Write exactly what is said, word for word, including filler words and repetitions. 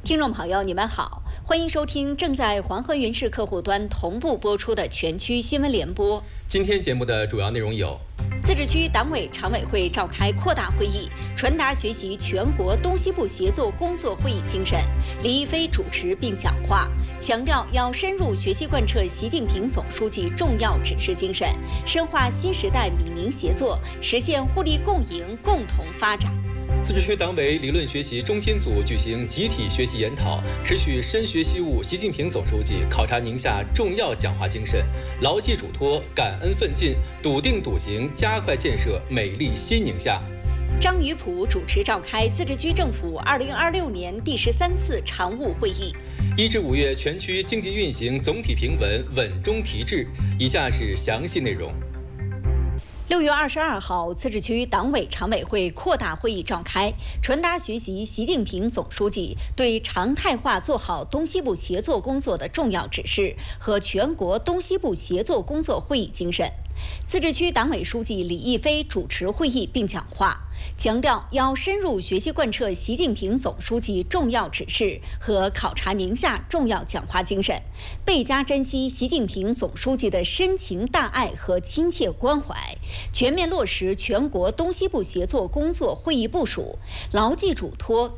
听众朋友，你们好，欢迎收听正在黄河云视客户端同步播出的全区新闻联播。 今天节目的主要内容有： 自治区党委常委会召开扩大会议，传达学习全国东西部协作工作会议精神。李亦菲主持并讲话，强调要深入学习贯彻习近平总书记重要指示精神，深化新时代闽宁协作，实现互利共赢、共同发展。 自治区党委理论学习中心组举行集体学习研讨，持续深学习悟习近平总书记考察宁夏重要讲话精神，牢记嘱托，感恩奋进，笃定笃行，加快建设美丽新宁夏。 张宇普主持召开自治区政府二零二六年第十三次常务会议。 一至五月全区经济运行总体平稳，稳中提质。以下是详细内容。 六月二十二号，自治区党委常委会扩大会议召开，传达学习习近平总书记对常态化做好东西部协作工作的重要指示和全国东西部协作工作会议精神。自治区党委书记李亦菲主持会议并讲话，强调要深入学习贯彻习近平总书记重要指示和考察宁夏重要讲话精神，倍加珍惜习近平总书记的深情大爱和亲切关怀，全面落实全国东西部协作工作会议部署，牢记嘱托，